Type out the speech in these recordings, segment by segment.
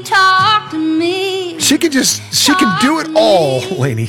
Talk to me. She can do it all, Lainey.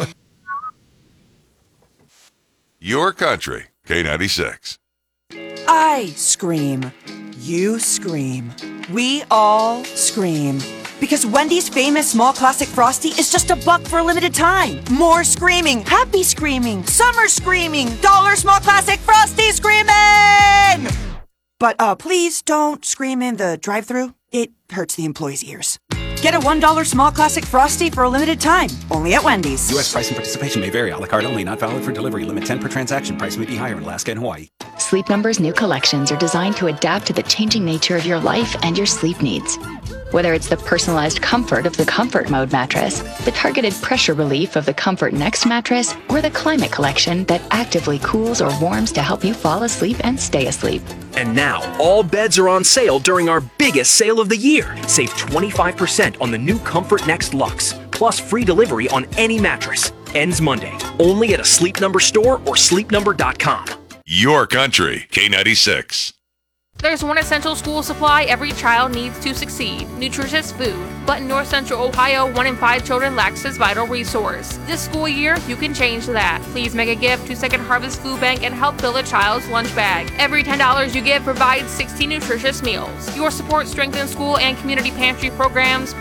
Your country, K96. I scream. You scream. We all scream. Because Wendy's famous small classic Frosty is just $1 for a limited time. More screaming, happy screaming, summer screaming, dollar small classic Frosty screaming! But please don't scream in the drive-thru. It hurts the employees' ears. Get a $1 small classic Frosty for a limited time. Only at Wendy's. U.S. price and participation may vary. A la carte only. Not valid for delivery. Limit 10 per transaction. Price may be higher in Alaska and Hawaii. Sleep Number's new collections are designed to adapt to the changing nature of your life and your sleep needs. Whether it's the personalized comfort of the Comfort Mode mattress, the targeted pressure relief of the Comfort Next mattress, or the Climate Collection that actively cools or warms to help you fall asleep and stay asleep. And now, all beds are on sale during our biggest sale of the year. Save 25% on the new Comfort Next Luxe, plus free delivery on any mattress. Ends Monday, only at a Sleep Number store or sleepnumber.com. Your country, K96. There's one essential school supply every child needs to succeed: nutritious food. But in North Central Ohio, 1 in 5 children lacks this vital resource. This school year, you can change that. Please make a gift to Second Harvest Food Bank and help fill a child's lunch bag. Every $10 you give provides 60 nutritious meals. Your support strengthens school and community pantry programs,